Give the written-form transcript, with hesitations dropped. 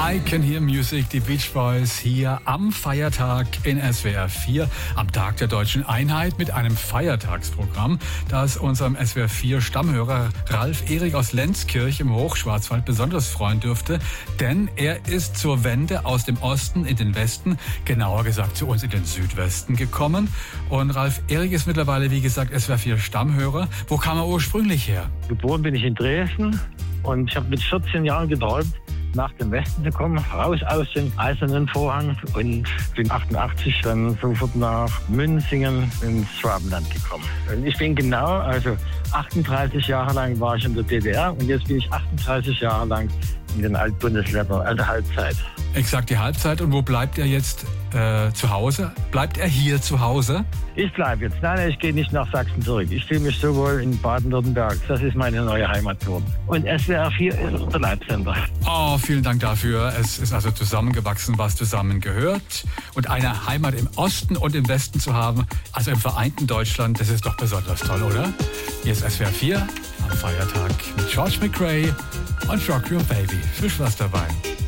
I Can Hear Music, die Beach Boys hier am Feiertag in SWR 4, am Tag der Deutschen Einheit mit einem Feiertagsprogramm, das unserem SWR 4 Stammhörer Ralf Erik aus Lenzkirch im Hochschwarzwald besonders freuen dürfte, denn er ist zur Wende aus dem Osten in den Westen, genauer gesagt zu uns in den Südwesten gekommen. Und Ralf Erik ist mittlerweile, wie gesagt, SWR 4 Stammhörer. Wo kam er ursprünglich her? Geboren bin ich in Dresden und ich habe mit 14 Jahren geträumt, nach dem Westen zu kommen, raus aus dem Eisernen Vorhang, und bin 88 dann sofort nach Münzingen ins Schwabenland gekommen. Und ich bin 38 Jahre lang war ich in der DDR und jetzt bin ich 38 Jahre lang in den Altbundesländern, also Halbzeit. Exakt die Halbzeit. Und wo bleibt er jetzt zu Hause? Bleibt er hier zu Hause? Ich bleibe jetzt. Nein, ich gehe nicht nach Sachsen zurück. Ich fühle mich so wohl in Baden-Württemberg. Das ist meine neue Heimat geworden. Und SWR 4 ist unser Leitsender. Oh, vielen Dank dafür. Es ist also zusammengewachsen, was zusammengehört. Und eine Heimat im Osten und im Westen zu haben, also im vereinten Deutschland, das ist doch besonders toll, oder? Hier ist SWR 4 am Feiertag mit George McRae und Rock Your Baby. Viel Spaß dabei.